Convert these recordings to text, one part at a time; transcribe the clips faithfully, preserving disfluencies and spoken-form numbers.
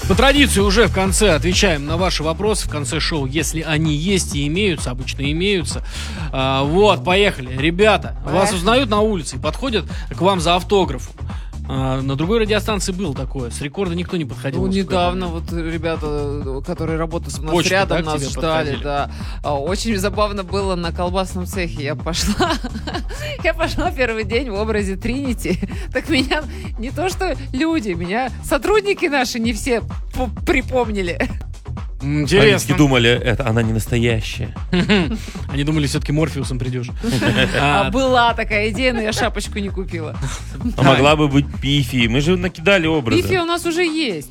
По традиции уже в конце отвечаем на ваши вопросы в конце шоу, если они есть и имеются, обычно имеются. А, вот, поехали. Ребята, Поехали. Вас узнают на улице и подходят к вам за автографом. А, на другой радиостанции было такое. С рекорда никто не подходил. Ну, насколько я недавно помню. вот ребята, которые работают у нас Почту, рядом, да, к нас тебе ждали, подходили? да. А, Очень забавно было на колбасном цехе. Я пошла, я пошла первый день в образе Тринити. Так меня не то что люди, меня сотрудники наши не все п- припомнили. Интересно. Они думали, это она не настоящая. Они думали, все-таки Морфеусом придешь. А А, была такая идея, но я шапочку не купила. А могла бы быть Пифи. Мы же накидали образы. Пифи у нас уже есть.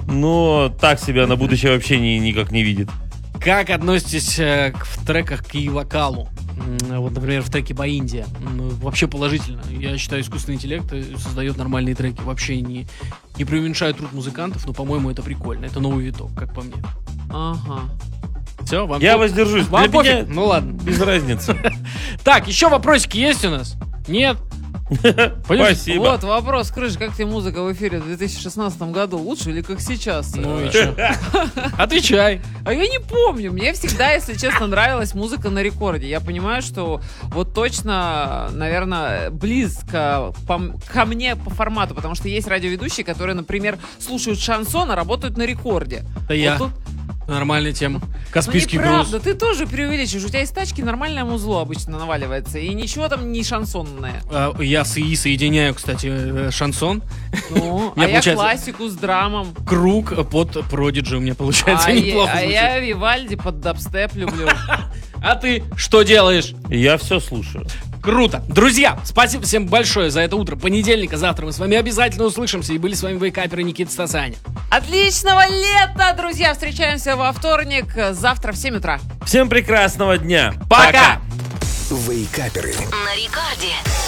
Но так себя на будущее вообще ни- никак не видит. Как относитесь э, к, в треках к вокалу? Вот, например, в треке «Боиндия». Ну, вообще положительно. Я считаю, искусственный интеллект создает нормальные треки. Вообще не, не преуменьшает труд музыкантов, но, по-моему, это прикольно. Это новый виток, как по мне. Ага. Все, вам Я по- воздержусь. Вам Для пофиг? меня Ну ладно. без разницы. Так, еще вопросики есть у нас? Нет? Пойдём? Спасибо. Вот вопрос, Крыш, как тебе музыка в эфире в две тысячи шестнадцатом году? Лучше или как сейчас? Ну и что? Отвечай. А я не помню. Мне всегда, если честно, нравилась музыка на рекорде. Я понимаю, что вот точно, наверное, близко по- ко мне по формату, потому что есть радиоведущие, которые, например, слушают шансон, а работают на рекорде. Да я. Вот тут- Нормальная тема. Ну, Каспийский груз. неправда, ты тоже преувеличиваешь. У тебя из тачки нормальное музло обычно наваливается, и ничего там не шансонное. А, Я с и соединяю, кстати, э, шансон. Ну, У меня а я получается- классику с драмом. Круг под Продиджи у меня получается А, я, неплохо а звучит. я Вивальди под дабстеп люблю. А ты что делаешь? Я все слушаю. Круто. Друзья, спасибо всем большое за это утро понедельника. Завтра мы с вами обязательно услышимся. И были с вами вейкаперы Никита Стасаня. Отличного лета, друзья! Встречаемся во вторник, завтра в семь утра. Всем прекрасного дня. Пока! Вейкаперы. На рекорде.